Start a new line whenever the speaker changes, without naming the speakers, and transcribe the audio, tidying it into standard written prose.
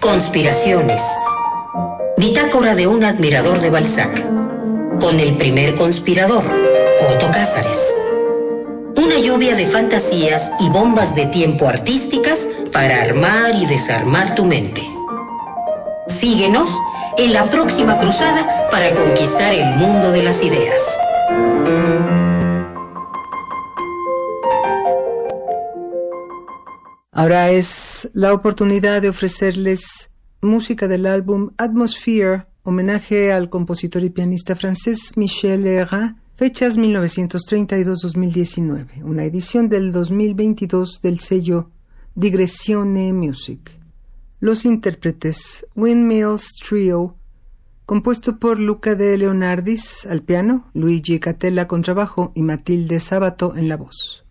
Conspiraciones. Bitácora de un admirador de Balzac. Con el primer conspirador, Otto Cázares. Una lluvia de fantasías y bombas de tiempo artísticas para armar y desarmar tu mente. Síguenos en la próxima cruzada para conquistar el mundo de las ideas.
Ahora es la oportunidad de ofrecerles música del álbum Atmosphere, homenaje al compositor y pianista francés Michel Legrand, fechas 1932-2019, una edición del 2022 del sello Digressione Music. Los intérpretes: Windmills Trio, compuesto por Luca de Leonardis al piano, Luigi Catella contrabajo y Matilde Sabato en la voz.